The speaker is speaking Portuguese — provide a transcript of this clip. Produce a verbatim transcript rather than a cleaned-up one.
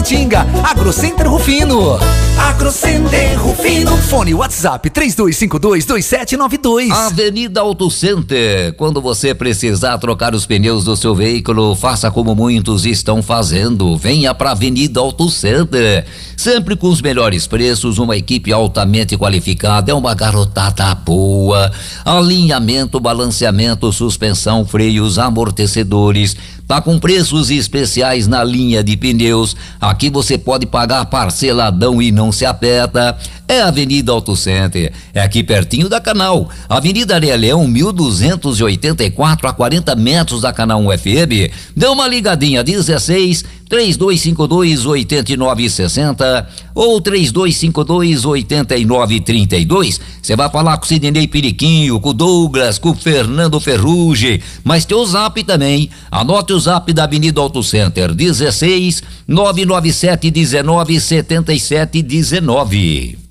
Taguatinga. Agrocenter Rufino. Agrocenter Rufino. Fone WhatsApp três dois cinco dois, dois sete nove dois. Avenida Auto Center. Quando você precisar trocar os pneus do seu veículo, faça como muitos estão fazendo. Venha para Avenida Auto Center. Sempre com os melhores preços, uma equipe altamente qualificada, é uma garotada boa. Alinhamento, balanceamento, suspensão, freios, amortecedores. Tá com preços especiais na linha de pneus. Aqui você pode pagar parceladão e não se aperta. É Avenida Auto Center. É aqui pertinho da Canal. Avenida Areia Leão, mil duzentos e oitenta e quatro, a quarenta metros da Canal um F M. Dê uma ligadinha, dezesseis, três dois cinco dois, oito nove seis zero ou três dois cinco dois, oito nove três dois. Você vai falar com o Sidney Periquinho, com o Douglas, com o Fernando Ferrugem, mas tem o zap também. Anote o zap da Avenida Auto Center, dezesseis, nove nove sete, dezenove, setenta e sete, dezenove.